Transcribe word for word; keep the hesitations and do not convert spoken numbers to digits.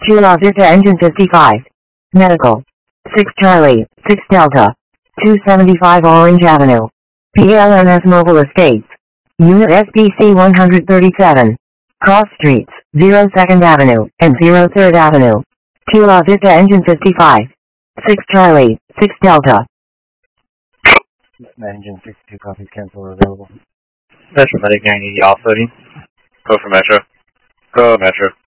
two La Vista Engine fifty-five. Medical. six Charlie, six Delta. two seventy-five Orange Avenue. P L M S Mobile Estates. Unit S B C one thirty-seven. Cross Streets, zero second Avenue, and zero third Avenue. two La Vista Engine fifty-five. six Charlie, six Delta. Engine sixty-two copies cancel are available. Metro Medic ninety Alpha. Go for Metro. Go Metro.